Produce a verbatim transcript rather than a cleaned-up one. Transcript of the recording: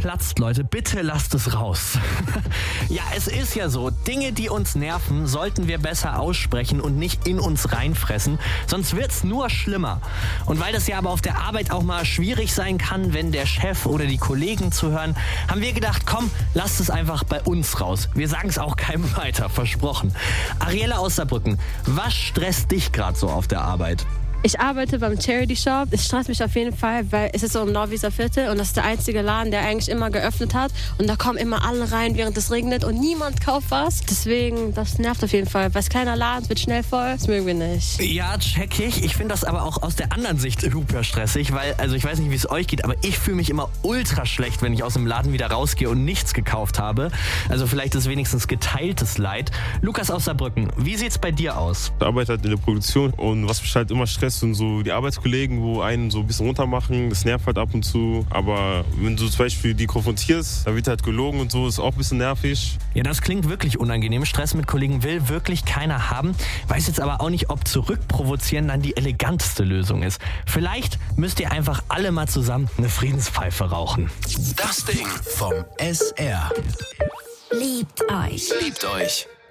platzt, Leute. Bitte lasst es raus. Ja, es ist ja so. Dinge, die uns nerven, sollten wir besser aussprechen und nicht in uns reinfressen. Sonst wird's nur schlimmer. Und weil das ja aber auf der Arbeit auch mal schwierig sein kann, wenn der Chef oder die Kollegen zuhören, haben wir gedacht, komm, lasst es einfach bei uns raus. Wir sagen es auch keinem weiter, versprochen. Ariella aus Saarbrücken, was stresst dich gerade so auf der Arbeit? Ich arbeite beim Charity Shop. Es stresst mich auf jeden Fall, weil es ist so im Norwieser Viertel und das ist der einzige Laden, der eigentlich immer geöffnet hat. Und da kommen immer alle rein, während es regnet und niemand kauft was. Deswegen, das nervt auf jeden Fall. Weil es kleiner Laden, es wird schnell voll, das mögen wir nicht. Ja, check ich. Ich finde das aber auch aus der anderen Sicht super stressig, weil, also ich weiß nicht, wie es euch geht, aber ich fühle mich immer ultra schlecht, wenn ich aus dem Laden wieder rausgehe und nichts gekauft habe. Also vielleicht ist wenigstens geteiltes Leid. Lukas aus Saarbrücken, wie sieht's bei dir aus? Ich arbeite halt in der Produktion und was mich halt immer stresst, sind so die Arbeitskollegen, wo einen so ein bisschen runtermachen. Das nervt halt ab und zu. Aber wenn du zum Beispiel die konfrontierst, dann wird halt gelogen und so, ist auch ein bisschen nervig. Ja, das klingt wirklich unangenehm. Stress mit Kollegen will wirklich keiner haben. Weiß jetzt aber auch nicht, ob zurückprovozieren dann die eleganteste Lösung ist. Vielleicht müsst ihr einfach alle mal zusammen eine Friedenspfeife rauchen. Das Ding vom S R. Liebt euch. Liebt euch.